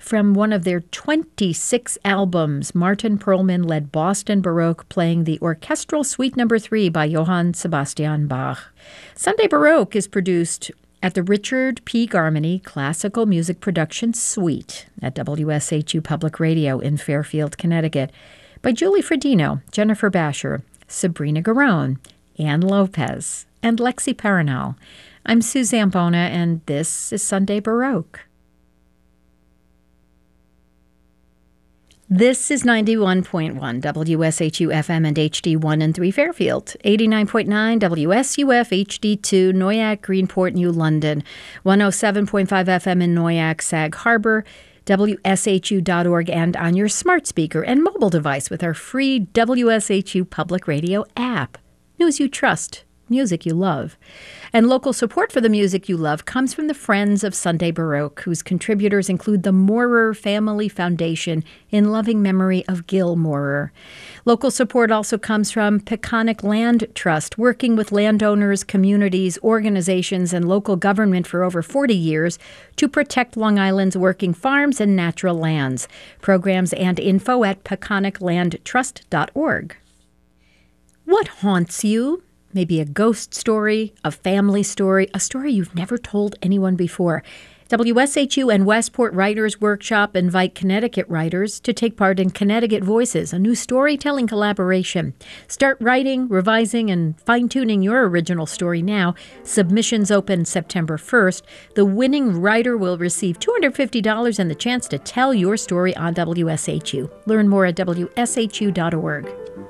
from one of their 26 albums. Martin Perlman led Boston Baroque, playing the Orchestral Suite No. 3 by Johann Sebastian Bach. Sunday Baroque is produced at the Richard P. Garmany Classical Music Production Suite at WSHU Public Radio in Fairfield, Connecticut, by Julie Fredino, Jennifer Basher, Sabrina Garone, Ann Lopez, and Lexi Paranal. I'm Suzanne Bona, and this is Sunday Baroque. This is 91.1 WSHU FM and HD1 and 3 Fairfield, 89.9 WSUF HD2 Noyac, Greenport, New London, 107.5 FM in Noyac, Sag Harbor, WSHU.org, and on your smart speaker and mobile device with our free WSHU Public Radio app. News you trust, music you love. And local support for the music you love comes from the Friends of Sunday Baroque, whose contributors include the Moorer Family Foundation in loving memory of Gil Moorer. Local support also comes from Peconic Land Trust, working with landowners, communities, organizations, and local government for over 40 years to protect Long Island's working farms and natural lands. Programs and info at peconiclandtrust.org. What haunts you? Maybe a ghost story, a family story, a story you've never told anyone before. WSHU and Westport Writers Workshop invite Connecticut writers to take part in Connecticut Voices, a new storytelling collaboration. Start writing, revising, and fine-tuning your original story now. Submissions open September 1st. The winning writer will receive $250 and the chance to tell your story on WSHU. Learn more at WSHU.org.